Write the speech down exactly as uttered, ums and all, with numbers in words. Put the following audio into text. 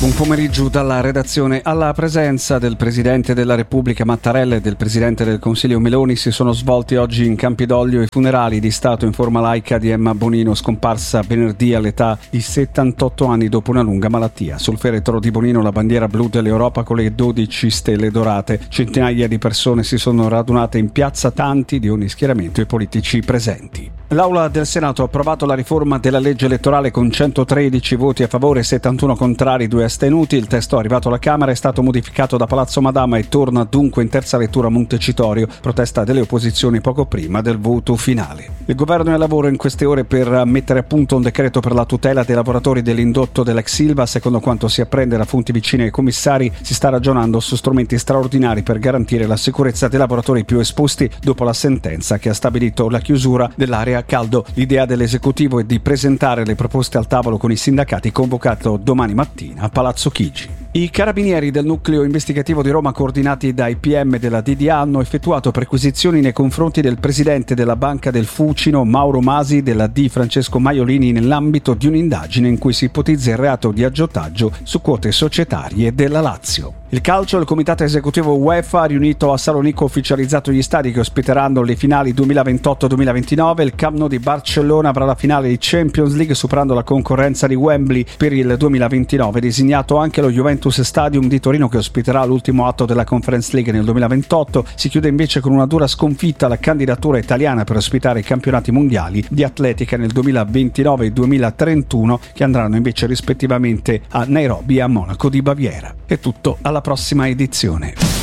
Buon pomeriggio dalla redazione. Alla presenza del Presidente della Repubblica Mattarella e del Presidente del Consiglio Meloni si sono svolti oggi in Campidoglio i funerali di Stato in forma laica di Emma Bonino, scomparsa venerdì all'età di settantotto anni dopo una lunga malattia. Sul feretro di Bonino la bandiera blu dell'Europa con le dodici stelle dorate. Centinaia di persone si sono radunate in piazza, tanti di ogni schieramento e politici presenti. L'Aula del Senato ha approvato la riforma della legge elettorale con centotredici voti a favore, settantuno contrari, due astenuti. Il testo arrivato alla Camera è stato modificato da Palazzo Madama e torna dunque in terza lettura a Montecitorio, protesta delle opposizioni poco prima del voto finale. Il governo è al lavoro in queste ore per mettere a punto un decreto per la tutela dei lavoratori dell'indotto dell'ex Ilva. Secondo quanto si apprende da fonti vicine ai commissari, si sta ragionando su strumenti straordinari per garantire la sicurezza dei lavoratori più esposti dopo la sentenza che ha stabilito la chiusura dell'area caldo. L'idea dell'esecutivo è di presentare le proposte al tavolo con i sindacati, convocato domani mattina a Palazzo Chigi. I carabinieri del nucleo investigativo di Roma, coordinati dai P M della D D A, hanno effettuato perquisizioni nei confronti del presidente della Banca del Fucino, Mauro Masi, della D Francesco Maiolini, nell'ambito di un'indagine in cui si ipotizza il reato di aggiotaggio su quote societarie della Lazio. Il calcio, il comitato esecutivo UEFA riunito a Salonicco ha ufficializzato gli stadi che ospiteranno le finali duemilaventotto duemilaventinove. Il Camp Nou di Barcellona avrà la finale di Champions League superando la concorrenza di Wembley per il duemilaventinove. Designato anche lo Juventus Stadium di Torino che ospiterà l'ultimo atto della Conference League nel duemilaventotto. Si chiude invece con una dura sconfitta la candidatura italiana per ospitare i campionati mondiali di atletica nel duemilaventinove e duemilatrentuno, che andranno invece rispettivamente a Nairobi e a Monaco di Baviera. È tutto, alla prossima edizione.